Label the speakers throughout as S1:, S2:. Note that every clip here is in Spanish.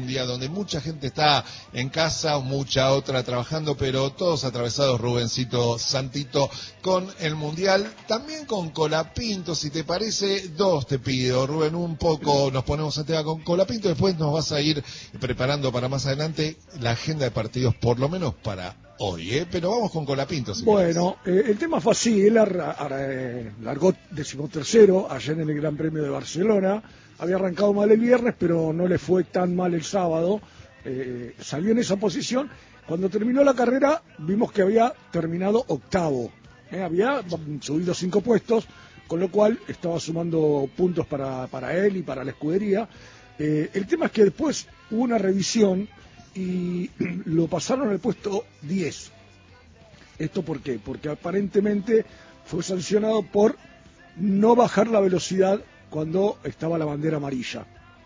S1: día donde mucha gente está en casa, mucha otra trabajando, pero todos atravesados, Rubencito Santito, con el Mundial, también con Colapinto, si te parece, dos te pido, Rubén, un poco nos ponemos a tema con Colapinto, después nos vas a ir preparando para más adelante la agenda de partidos, por lo menos para hoy, pero vamos con Colapinto. Si
S2: bueno, el tema fue así, él largó 13º ayer en el Gran Premio de Barcelona, había arrancado mal el viernes, pero no le fue tan mal el sábado, salió en esa posición. Cuando terminó la carrera vimos que había terminado octavo, había subido 5 puestos, con lo cual estaba sumando puntos para él y para la escudería. El tema es que después hubo una revisión y lo pasaron al puesto 10. ¿Esto por qué? Porque aparentemente fue sancionado por no bajar la velocidad cuando estaba la bandera amarilla.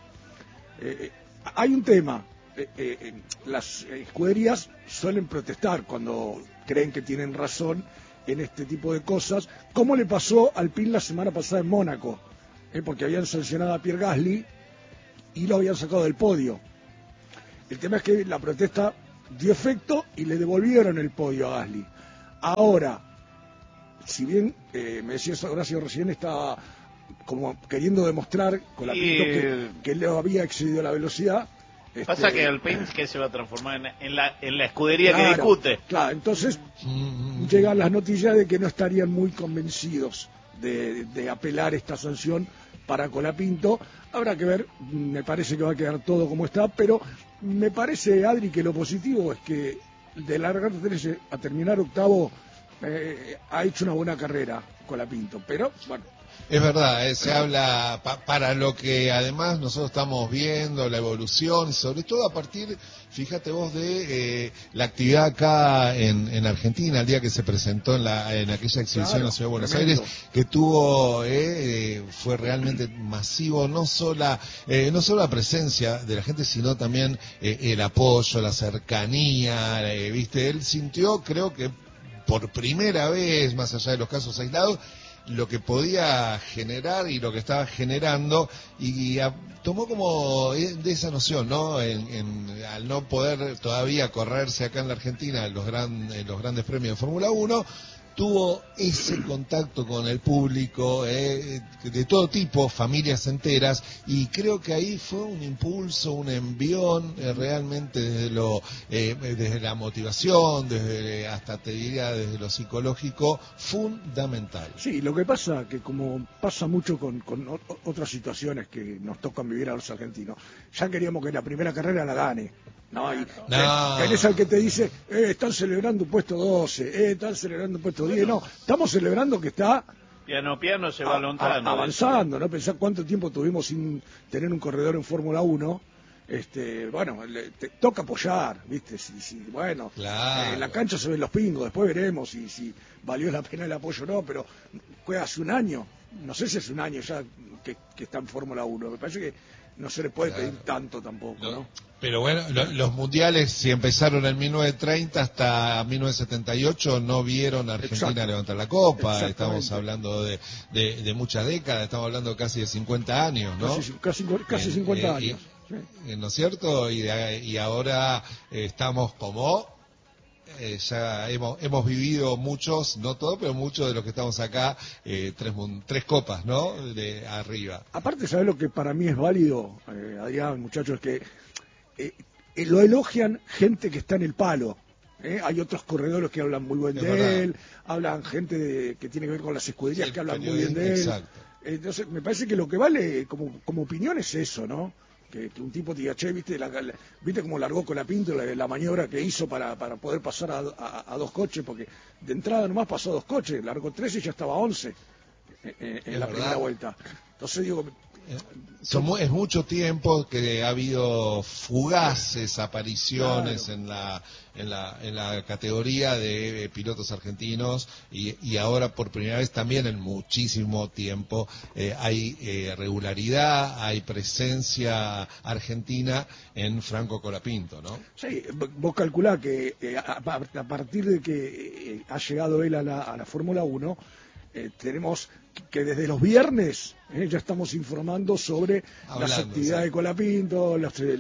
S2: Hay un tema, las escuderías suelen protestar cuando creen que tienen razón en este tipo de cosas, como le pasó al PIN la semana pasada en Mónaco, porque habían sancionado a Pierre Gasly y lo habían sacado del podio. El tema es que la protesta dio efecto y le devolvieron el podio a Gasly. Ahora, si bien me decías Horacio recién, está como queriendo demostrar con la Pinto que él había excedido la velocidad.
S3: Pasa que Alpine que se va a transformar en la escudería que discute.
S2: Claro, entonces llegan las noticias de que no estarían muy convencidos de apelar esta sanción para Colapinto. Habrá que ver, me parece que va a quedar todo como está, pero me parece, Adri, que lo positivo es que de largar 13 a terminar octavo ha hecho una buena carrera Colapinto, pero bueno.
S1: Es verdad, se habla para lo que además nosotros estamos viendo, la evolución, y sobre todo a partir, fíjate vos, de la actividad acá en Argentina, el día que se presentó en aquella exhibición en la Ciudad de Buenos Aires, que tuvo, fue realmente masivo, no solo la presencia de la gente, sino también el apoyo, la cercanía, viste, él sintió, creo que por primera vez, más allá de los casos aislados, lo que podía generar y lo que estaba generando, y tomó como de esa noción, ¿no? Al no poder todavía correrse acá en la Argentina en los grandes premios de Fórmula 1, tuvo ese contacto con el público de todo tipo, familias enteras, y creo que ahí fue un impulso, un envión realmente desde la motivación, hasta te diría desde lo psicológico, fundamental.
S2: Sí, lo que pasa que como pasa mucho con otras situaciones que nos tocan vivir a los argentinos, ya queríamos que la primera carrera la gane. No, y tenés al que te dice, están celebrando puesto 12, están celebrando puesto 10, no, estamos celebrando que está
S3: piano se va
S2: avanzando, ¿no? Pensá cuánto tiempo tuvimos sin tener un corredor en Fórmula 1, bueno, te toca apoyar, ¿viste? Bueno,
S1: claro.
S2: En la cancha se ven los pingos, después veremos si valió la pena el apoyo o no, pero fue hace un año, no sé si hace un año ya que está en Fórmula 1, me parece que no se le puede pedir tanto tampoco, ¿no?
S1: Pero bueno, los mundiales, si empezaron en 1930 hasta 1978, no vieron a Argentina levantar la copa. Estamos hablando de muchas décadas, estamos hablando casi de 50 años, ¿no?
S2: Casi 50 años.
S1: ¿No es cierto? Y ahora estamos como... ya hemos vivido muchos, no todos, pero muchos de los que estamos acá, tres copas, ¿no? De arriba.
S2: Aparte, ¿sabes lo que para mí es válido, Adrián, muchachos? Que lo elogian gente que está en el palo. Hay otros corredores que hablan muy bien de él, hablan gente que tiene que ver con las escuderías que hablan muy bien de él. Entonces, me parece que lo que vale como opinión es eso, ¿no? Que un tipo te diga, che, viste cómo largó Colapinto la maniobra que hizo para poder pasar a 2 coches, porque de entrada nomás pasó a 2 coches, largó 13 y ya estaba 11 en la primera vuelta. Entonces digo...
S1: es mucho tiempo que ha habido fugaces apariciones en la categoría de pilotos argentinos y ahora por primera vez también en muchísimo tiempo hay regularidad, hay presencia argentina en Franco Colapinto, ¿no?
S2: Sí, vos calculá que a partir de que ha llegado él a la Fórmula 1, tenemos que desde los viernes ya estamos informando sobre las actividades de Colapinto,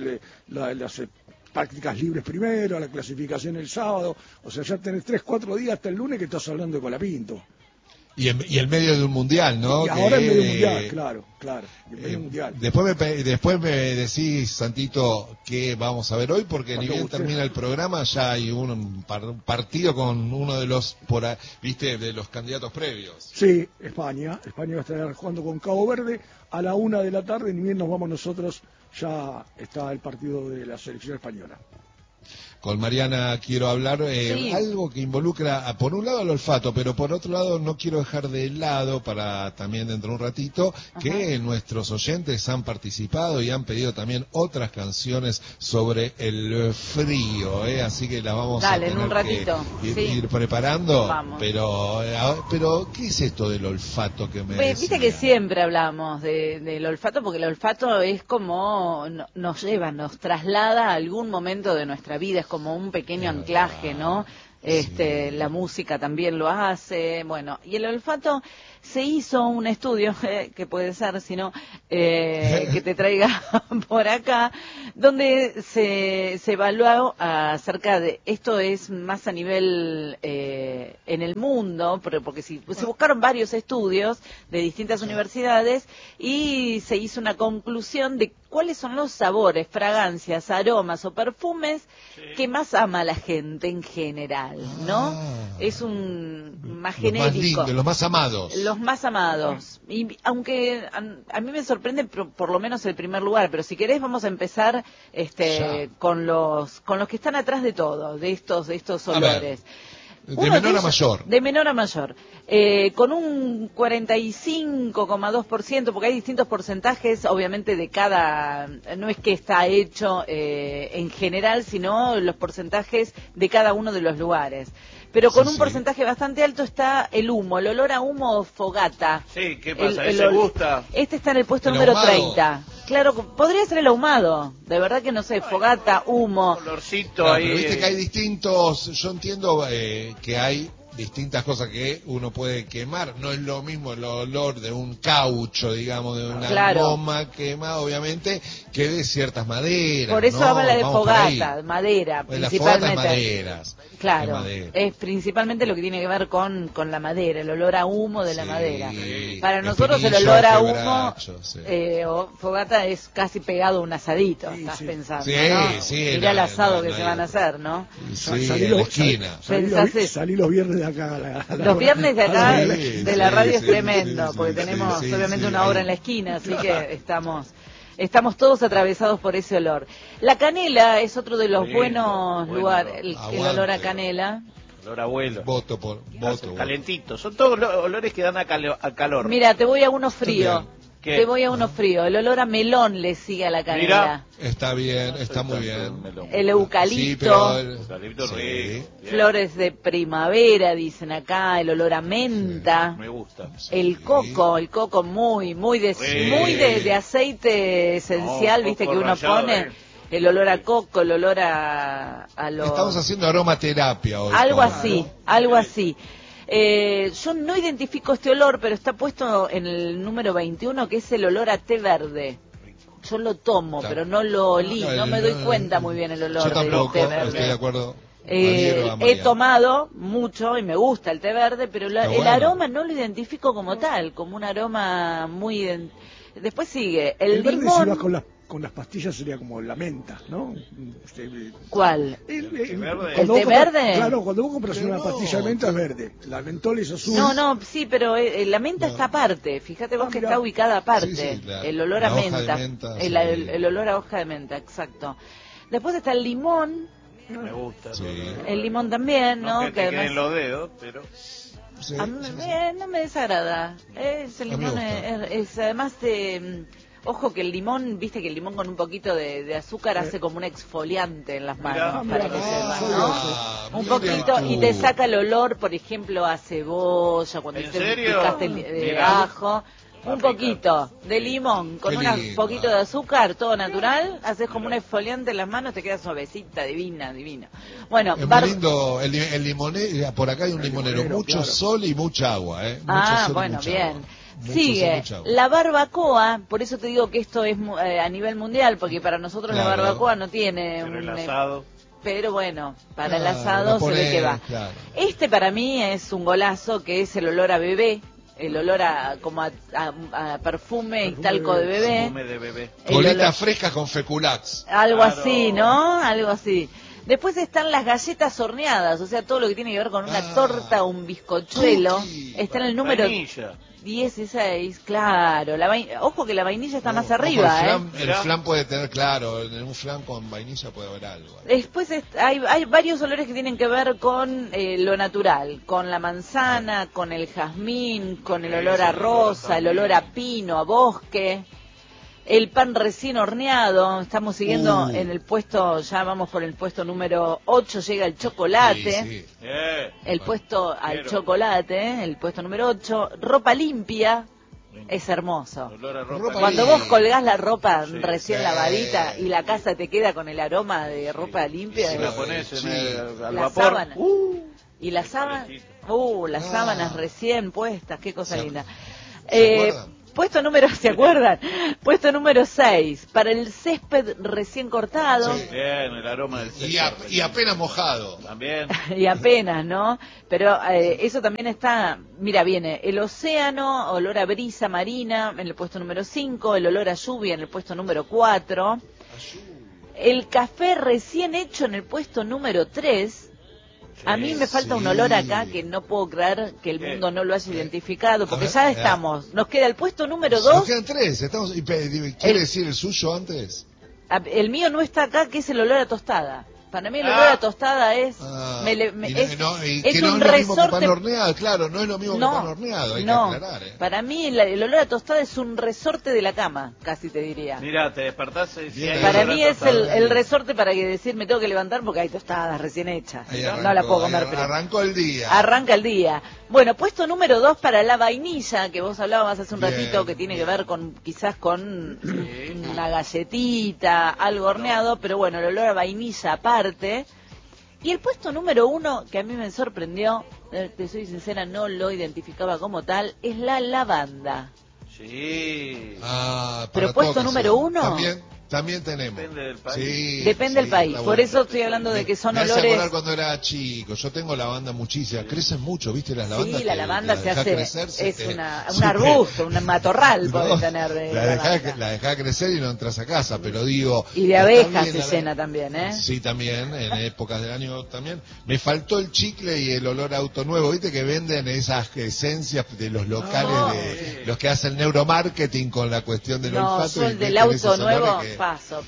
S2: las prácticas libres primero, la clasificación el sábado, o sea, ya tenés 3-4 días hasta el lunes que estás hablando de Colapinto.
S1: Y en medio de un mundial, ¿no?
S2: Y ahora en medio mundial, claro. En medio mundial.
S1: Después me decís, Santito, qué vamos a ver hoy, porque ni bien termina el programa, ya hay un partido con uno de los, ¿viste? De los candidatos previos.
S2: Sí, España va a estar jugando con Cabo Verde a la 1 de la tarde, ni bien nos vamos nosotros, ya está el partido de la selección española.
S1: Con Mariana quiero hablar algo que involucra, por un lado, el olfato, pero por otro lado no quiero dejar de lado, para también dentro de un ratito, que nuestros oyentes han participado y han pedido también otras canciones sobre el frío, así que las vamos a tener
S4: en un ratito.
S1: que ir preparando. Vamos. Pero ¿qué es esto del olfato que me decía?
S4: Viste que siempre hablamos del olfato, porque el olfato es como nos lleva, nos traslada a algún momento de nuestra vida, es como un pequeño anclaje, ¿no? La música también lo hace, bueno, y el olfato se hizo un estudio, que puede ser, si no, que te traiga por acá, donde se evaluó acerca de, esto es más a nivel en el mundo, porque se buscaron varios estudios de distintas universidades y se hizo una conclusión de cuáles son los sabores, fragancias, aromas o perfumes que más ama la gente en general, ¿no? Es un más genérico.
S1: Los más lindos, los más amados.
S4: Los más amados. Y aunque a mí me sorprende por lo menos el primer lugar, pero si querés vamos a empezar con los que están atrás de todo, de estos olores.
S1: De menor a mayor.
S4: De menor a mayor. Con un 45,2%, porque hay distintos porcentajes, obviamente, de cada... No es que está hecho en general, sino los porcentajes de cada uno de los lugares. Pero con un porcentaje bastante alto está el humo, el olor a humo o fogata.
S3: Sí, ¿qué pasa? ¿Ese gusta?
S4: Este está en el puesto número 30. Claro, podría ser el ahumado. De verdad que no sé, fogata, humo.
S3: Olorcito ahí.
S1: Pero viste que hay distintos, yo entiendo que hay distintas cosas que uno puede quemar. No es lo mismo el olor de un caucho, digamos, de una goma quema, obviamente, que de ciertas maderas.
S4: Por eso habla de fogata, madera, principalmente.
S1: Las maderas.
S4: Claro, es principalmente lo que tiene que ver con la madera, el olor a humo de la madera. Para nosotros el olor a humo o fogata es casi pegado a un asadito, estás pensando, ¿no? Mirá el asado que se van a hacer, ¿no?
S1: Salí en la esquina.
S2: Salí los viernes de acá.
S4: Los viernes de acá de la radio es tremendo, porque tenemos obviamente una hora en la esquina, así que estamos todos atravesados por ese olor. La canela es otro de los buenos lugares, el olor a canela.
S3: Olor a abuelo.
S1: Voto.
S3: Calentito. Son todos olores que dan a calor.
S4: Mira, te voy a uno frío. Te voy a uno frío. El olor a melón le sigue a la canela.
S1: Mirá. Está bien, está muy bien.
S4: El eucalipto.
S1: Sí.
S4: Flores de primavera, dicen acá. El olor a menta.
S3: Me gusta.
S4: El coco muy de aceite esencial, viste, que uno pone. El olor a coco, el olor a los...
S1: Estamos haciendo aromaterapia hoy.
S4: Algo así. Yo no identifico este olor, pero está puesto en el número 21, que es el olor a té verde. Yo lo tomo, pero no lo olí, no me doy cuenta muy bien el olor del té verde.
S1: Estoy de acuerdo.
S4: He tomado mucho y me gusta el té verde, pero el aroma no lo identifico como tal, como un aroma muy... Después sigue el limón...
S2: Verde, si vas con las pastillas sería como la menta, ¿no?
S4: ¿Cuál?
S2: ¿El té
S4: verde?
S2: Claro, cuando vos compras una pastilla de menta es verde, la mentol es azul.
S4: No, sí, pero la menta está aparte, fíjate vos que está ubicada aparte, el olor a menta, el olor a hoja de menta, exacto. Después está el limón.
S3: Me gusta.
S4: El limón también, ¿no?
S3: Que te queden los dedos, pero...
S4: A mí no me desagrada. El limón es además de... Ojo que el limón, viste que el limón con un poquito de azúcar hace como un exfoliante en las manos, para que sepan, ¿no? Un poquito, y te saca el olor, por ejemplo, a cebolla, cuando picaste el ajo. un poquito de limón con
S1: Qué
S4: un
S1: lindo.
S4: poquito de azúcar, todo natural, haces como un exfoliante en las manos, te queda suavecita, divina. Bueno,
S1: Es muy lindo el limonero. Por acá hay un limonero, mucho
S2: claro.
S1: sol y mucha agua. Mucho sol y
S4: bueno,
S1: mucha
S4: bien.
S1: agua. Mucho sol,
S4: Sigue
S1: mucha agua.
S4: la barbacoa, por eso te digo que esto es a nivel mundial, porque para nosotros la
S1: Claro.
S4: barbacoa no tiene
S3: Pero el
S4: un...
S3: asado.
S4: Pero bueno, para el
S1: Claro,
S4: asado
S1: lo
S4: se ve que va.
S1: claro.
S4: Este para mí es un golazo, que es el olor a bebé, el olor a como a perfume y talco de bebé.
S3: Perfume de bebé.
S4: El
S1: Colitas
S4: olor-
S1: frescas con feculax.
S4: Algo
S3: Claro.
S4: así, ¿no? Algo así. Después están las galletas horneadas, o sea, todo lo que tiene que ver con una torta o un bizcochuelo.
S1: Cookie.
S4: Está en el número
S3: Vainilla.
S4: 16, claro. Ojo que la vainilla está más
S1: Ojo,
S4: arriba,
S1: el flan puede tener, claro, en un flan con vainilla puede haber algo.
S4: Después hay varios olores que tienen que ver con lo natural, con la manzana, con el jazmín, con el olor a rosa, el olor a pino, a bosque. El pan recién horneado, estamos siguiendo en el puesto, ya vamos por el puesto número 8, llega el chocolate.
S1: Sí, sí.
S4: El puesto al
S3: Quiero.
S4: chocolate, el puesto número 8, ropa limpia, es hermoso.
S3: Olor a ropa.
S1: Ropa
S4: Cuando
S1: limpia.
S4: vos colgás la ropa
S3: Sí.
S4: recién
S1: Sí.
S4: lavadita y la casa te queda con el aroma de ropa limpia,
S3: Si
S1: Sí,
S3: la pones
S1: sí.
S3: al
S4: la
S3: vapor.
S4: sábana. Y las sábanas,
S3: calentito.
S4: las
S1: Ah.
S4: sábanas recién puestas, qué cosa
S1: ¿Se-
S4: linda.
S1: se acuerdan?
S4: Puesto número, ¿se acuerdan? Puesto número 6, para el césped recién cortado.
S1: Sí.
S3: Bien, el aroma del césped.
S1: Y apenas mojado.
S3: También.
S4: Y apenas, ¿no? Pero eso también está, mira, viene el océano, olor a brisa marina en el puesto número 5, el olor a lluvia en el puesto número 4, el café recién hecho en el puesto número 3. A mí me falta un
S1: Sí.
S4: olor acá que no puedo creer que el mundo no lo haya identificado, porque
S1: A ver,
S4: ya estamos, nos queda el puesto número 2,
S1: Nos quedan 3. ¿Quiere decir el suyo antes?
S4: el mío no está acá, que es el olor a tostada. Para mí el olor a tostada es,
S1: Y
S4: es
S1: que no
S4: un
S1: es lo mismo que pan
S4: resorte.
S1: horneado, claro, no es lo mismo que pan horneado, hay que aclarar.
S4: Para mí el olor a tostada es un resorte de la cama, casi te diría.
S3: Mira, te despertás y
S1: Bien,
S3: hay
S4: Para
S3: olor a
S4: mí es
S3: tostada.
S4: el resorte para que decir me tengo que levantar porque hay tostadas recién hechas.
S1: Ahí
S4: No la puedo comer
S1: ahí
S4: fría.
S1: arrancó el día.
S4: Arranca el día. Bueno, puesto número 2 para la vainilla, que vos hablabas hace un
S1: Bien,
S4: ratito, que tiene que
S1: bien.
S4: ver con quizás con una galletita, algo horneado, pero bueno, el olor a vainilla aparte. Y el puesto número 1, que a mí me sorprendió, te soy sincera, no lo identificaba como tal, es la lavanda.
S3: Sí.
S4: Pero puesto número 1.
S1: También tenemos.
S3: Depende del país.
S1: Sí,
S4: Depende del país.
S1: está
S4: Por
S1: bueno.
S4: eso estoy hablando de que son
S1: Me hace
S4: olores.
S1: acordar cuando era chico. Yo tengo lavanda muchísima. Crecen mucho, ¿viste? Las lavandas.
S4: Sí, la lavanda se hace,
S1: crecer,
S4: es un
S1: se
S4: arbusto, un matorral
S1: No,
S4: puede tener de lavanda.
S1: la dejás crecer y no entras a casa, pero digo...
S4: Y de
S1: está
S4: abejas
S1: bien
S4: se llena también, ¿eh?
S1: Sí, también, en épocas del año también. Me faltó el chicle y el olor a auto nuevo, ¿viste? Que venden esas esencias de los locales, de los que hacen neuromarketing con la cuestión del
S4: No,
S1: olfato.
S4: yo
S1: y
S4: el del
S1: meten
S4: auto
S1: esos olores
S4: nuevo,
S1: que-
S4: paso.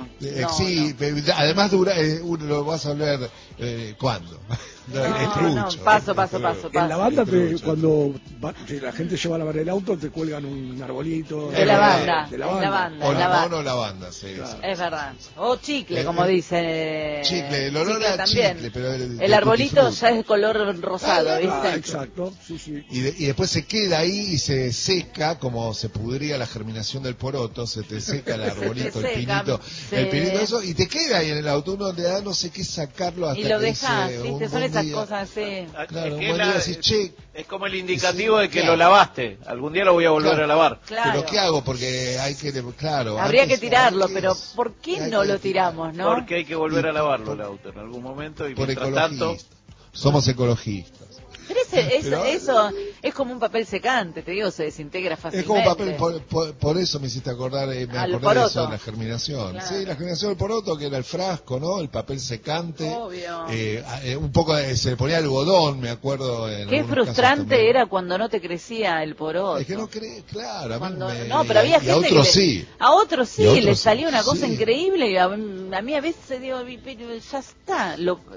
S1: sí, además dura, uno lo vas a oler, ¿cuándo? Es trucho.
S4: paso.
S2: En la banda,
S1: Trucho.
S2: cuando la gente lleva a lavar el auto, te cuelgan un arbolito.
S4: De lavanda,
S2: de
S4: es
S2: lavanda.
S4: lavanda.
S1: O
S4: es
S1: limón
S4: lavanda.
S1: o lavanda, sí.
S2: Claro.
S1: sí.
S4: Es verdad. O chicle, como dice.
S1: Chicle, el olor
S4: Chicle
S1: a
S4: también.
S1: chicle, pero
S4: El arbolito ya es de color rosado, ¿viste?
S2: Exacto, sí.
S1: Y después se queda ahí y se seca, como se pudría la germinación del poroto, se te seca el arbolito,
S4: Se te seca,
S1: el
S4: sí.
S1: pinito, eso, y te queda ahí en el auto, uno le da no sé qué sacarlo hasta
S4: Y lo
S1: que
S4: dejás,
S1: dice,
S4: ¿viste?
S1: un
S4: Son
S1: buen
S4: esas
S1: día.
S4: cosas así.
S1: Claro, un
S3: Es que
S1: buen día decís, che,
S3: es como el indicativo
S1: Sí,
S3: de que
S1: claro.
S3: lo lavaste. Algún día lo voy a volver
S1: Claro.
S3: a lavar.
S4: Claro.
S1: pero ¿qué hago? Porque hay que, claro.
S4: Habría
S1: antes-
S4: que tirarlo,
S1: antes
S4: pero ¿por qué
S1: hay
S4: no
S1: que
S4: lo
S1: tirar.
S4: tiramos, no?
S3: Porque hay que volver
S1: Y
S3: a lavarlo
S1: por-
S3: el auto en algún momento y
S1: Por
S3: mientras tanto...
S1: ecologistas. Somos ecologistas.
S4: Pero
S1: Pero-
S4: eso es como un papel secante, te digo, se desintegra
S1: Es
S4: fácilmente.
S1: como papel, por eso me hiciste acordar, me
S4: Al
S1: acordé de eso,
S4: poroto.
S1: de la germinación.
S4: Claro.
S1: Sí, la germinación del poroto, que era el frasco, ¿no? El papel secante.
S4: Obvio.
S1: Un poco se le ponía algodón, me acuerdo. En
S4: Qué
S1: algunos casos
S4: frustrante
S1: también.
S4: era cuando no te crecía el poroto.
S1: Es que no cree, claro. A mí
S4: Cuando-
S1: me-
S4: no, pero había
S1: y
S4: gente
S1: a otros
S4: que
S1: sí.
S4: a otros sí
S1: Y a otros
S4: les
S1: sí,
S4: salía una cosa
S1: sí.
S4: increíble y a mí a veces digo, pero ya está.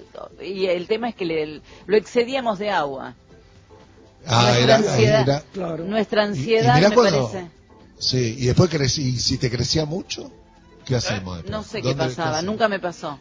S4: Y el tema es que lo excedíamos de agua. Nuestra ansiedad,
S2: claro.
S4: nuestra
S1: y
S4: ansiedad
S1: mirá
S4: me
S1: cuando-
S4: parece.
S1: Sí, y después y si te crecía mucho, ¿qué hacemos después?
S4: No sé qué
S1: ¿Dónde-
S4: pasaba,
S1: hacemos?
S4: nunca me pasó.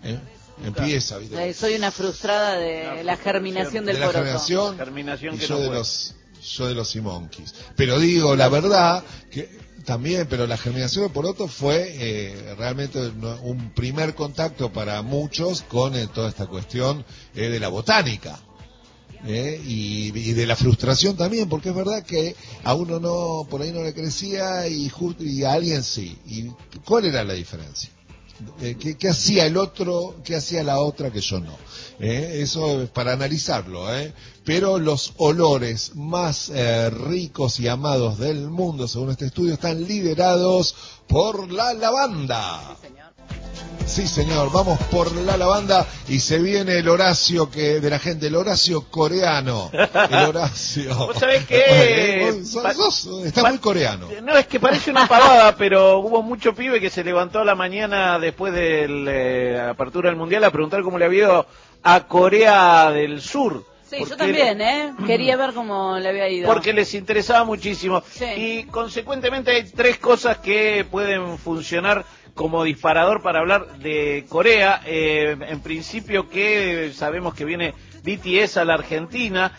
S1: Empieza, ¿viste?
S4: Soy una frustrada de la germinación del
S1: de la
S4: poroto.
S1: generación,
S3: Germinación
S1: y
S3: que
S1: yo
S3: no
S1: de
S3: fue.
S1: yo de los Sea Monkeys. Pero digo, la verdad, que también, pero la germinación de poroto fue realmente un primer contacto para muchos con toda esta cuestión de la botánica. Y de la frustración también, porque es verdad que a uno no, por ahí no le crecía y a alguien sí. ¿Y cuál era la diferencia? ¿Qué hacía el otro, qué hacía la otra que yo no? Eso es para analizarlo, pero los olores más ricos y amados del mundo, según este estudio, están liderados por la lavanda. Sí, señor, vamos por la lavanda y se viene el Horacio de la gente, el Horacio coreano. El Horacio.
S3: ¿Vos sabés qué?
S1: Está muy coreano.
S3: No, es que parece una pavada, pero hubo mucho pibe que se levantó a la mañana después de la apertura del Mundial a preguntar cómo le había ido a Corea del Sur.
S4: Sí, yo también, quería ver cómo le había ido.
S3: Porque les interesaba muchísimo.
S4: Sí.
S3: Y consecuentemente hay tres cosas que pueden funcionar como disparador para hablar de Corea. En principio que sabemos que viene BTS a la Argentina.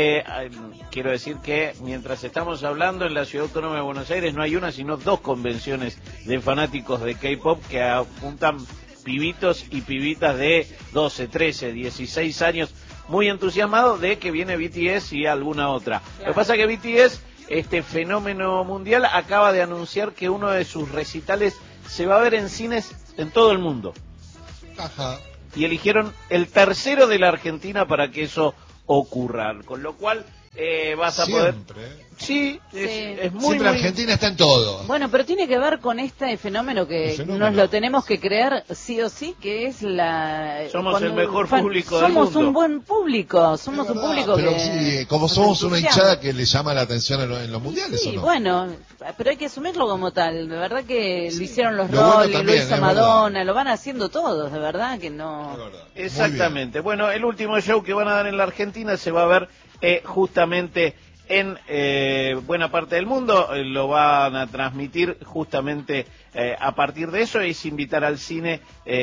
S3: Quiero decir que mientras estamos hablando en la Ciudad Autónoma de Buenos Aires no hay una sino dos convenciones de fanáticos de K-pop que apuntan pibitos y pibitas de 12, 13, 16 años muy entusiasmados de que viene BTS y alguna otra. Claro. Lo que pasa es que BTS, este fenómeno mundial, acaba de anunciar que uno de sus recitales se va a ver en cines en todo el mundo.
S1: Ajá.
S3: Y eligieron el tercero de la Argentina para que eso ocurra. Con lo cual vas a poder... Sí, es muy...
S1: Siempre Argentina está en todo.
S4: Bueno, pero tiene que ver con este fenómeno que nos lo tenemos que creer sí o sí, que es la...
S3: Somos el mejor público del mundo.
S4: Somos un buen público, somos un público
S1: pero
S4: que...
S1: sí, como somos una hinchada que le llama la atención en los mundiales,
S4: sí,
S1: ¿o no?
S4: Bueno, pero hay que asumirlo como tal. De verdad que lo hicieron los
S1: Lo
S4: Rolling,
S1: bueno
S4: lo hizo Madonna,
S1: verdad.
S4: Lo van haciendo todos, de verdad que no...
S3: Exactamente. Bueno, el último show que van a dar en la Argentina se va a ver justamente en buena parte del mundo, lo van a transmitir justamente a partir de eso, es invitar al cine,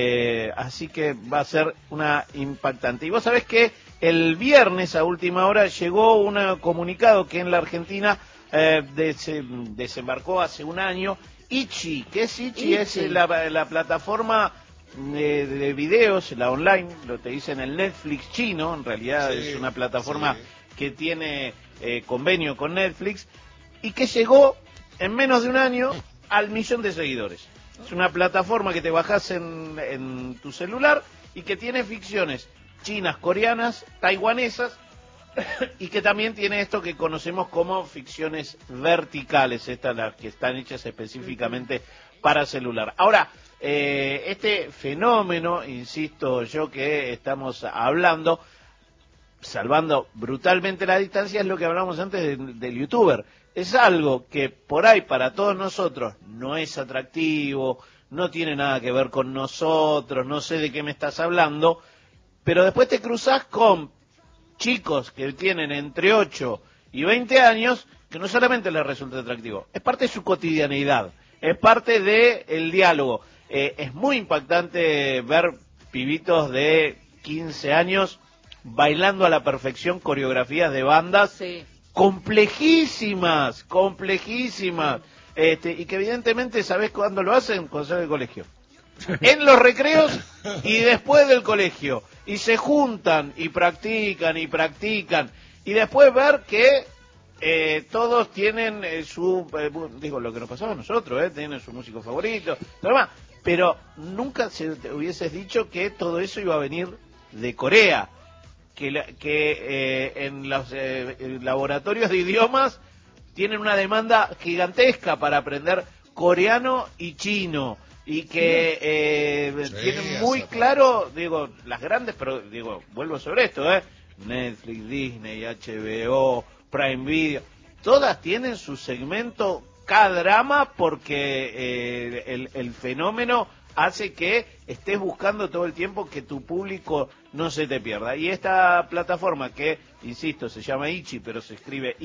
S3: así que va a ser una impactante. Y vos sabés que el viernes a última hora llegó un comunicado que en la Argentina desembarcó hace un año, Ichi. ¿Qué es Ichi? Es la plataforma de videos, la online, lo te dicen el Netflix chino, en realidad es una plataforma que tiene convenio con Netflix y que llegó en menos de un año al 1.000.000 de seguidores. Es una plataforma que te bajás en tu celular y que tiene ficciones chinas, coreanas, taiwanesas y que también tiene esto que conocemos como ficciones verticales, estas las que están hechas específicamente para celular. Ahora, este fenómeno, insisto yo que estamos hablando, salvando brutalmente la distancia, es lo que hablamos antes del youtuber. Es algo que por ahí para todos nosotros no es atractivo, no tiene nada que ver con nosotros, no sé de qué me estás hablando, pero después te cruzás con chicos que tienen entre 8 y 20 años que no solamente les resulta atractivo, es parte de su cotidianeidad, es parte del diálogo. Es muy impactante ver pibitos de 15 años bailando a la perfección coreografías de bandas complejísimas, y que evidentemente, ¿sabés cuándo lo hacen? Cuando salen del colegio. En los recreos y después del colegio. Y se juntan y practican, y después ver que todos tienen digo, lo que nos pasaba a nosotros, tienen su músico favorito, lo demás. Pero nunca se te hubieses dicho que todo eso iba a venir de Corea. Que en los laboratorios de idiomas tienen una demanda gigantesca para aprender coreano y chino y que tienen muy claro, digo, las grandes, pero digo, vuelvo sobre esto, Netflix, Disney, HBO, Prime Video, todas tienen su segmento K-drama porque el fenómeno hace que estés buscando todo el tiempo que tu público no se te pierda. Y esta plataforma que, insisto, se llama Ichi, pero se escribe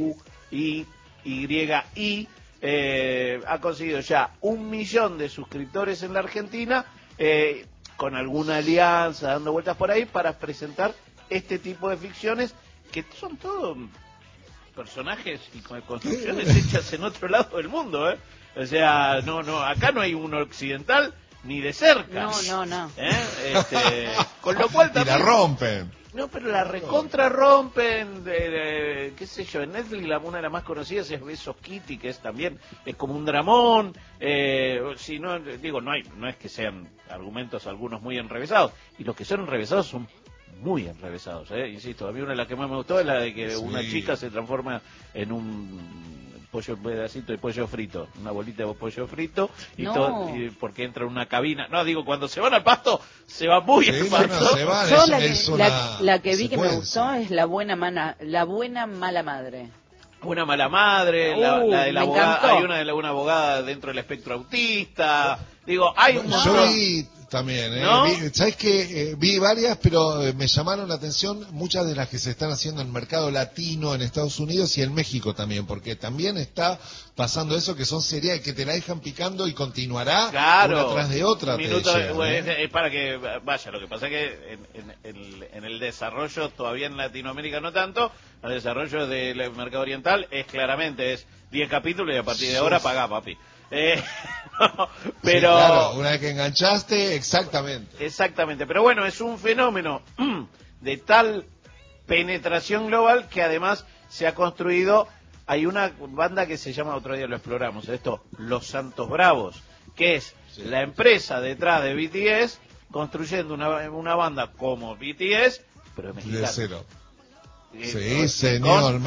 S3: I-Q-I-Y-I, ha conseguido ya 1.000.000 de suscriptores en la Argentina, con alguna alianza, dando vueltas por ahí, para presentar este tipo de ficciones que son todo personajes y con construcciones hechas en otro lado del mundo, ¿eh? O sea, acá no hay uno occidental ni de cerca.
S4: No.
S3: Con lo cual
S1: también... Y la rompen.
S3: No, pero la recontra rompen, qué sé yo, en Netflix una de las más conocidas es Besos Kitty, que es como un dramón, si no, digo, no es que sean argumentos algunos muy enrevesados, y los que son enrevesados son muy enrevesados, insisto, a mí una de las que más me gustó es la de que una chica se transforma en un pedacito de pollo frito, una bolita de pollo frito, y porque entra en una cabina. No, digo, cuando se van al pasto, se van muy al pasto.
S4: Yo la que vi que me gustó es La buena mala madre.
S3: Una mala madre, la de la abogada, hay una abogada dentro del espectro autista. Digo, hay un montón.
S1: Yo vi también, ¿no? ¿Sabes qué? Vi varias, pero me llamaron la atención muchas de las que se están haciendo en el mercado latino, en Estados Unidos y en México también, porque también está pasando eso, que son series que te la dejan picando y continuará una tras de otra.
S3: Es para que vaya, lo que pasa es que en el desarrollo, todavía en Latinoamérica no tanto, el desarrollo del mercado oriental es 10 capítulos y a partir de ahora pagá, papi. No, pero
S1: sí, claro, una vez que enganchaste, exactamente,
S3: pero bueno, es un fenómeno de tal penetración global que además se ha construido. Hay una banda que se llama, otro día lo exploramos, Los Santos Bravos, que es la empresa detrás de BTS construyendo una banda como BTS, pero mexicana.
S1: De cero. Sí, señor.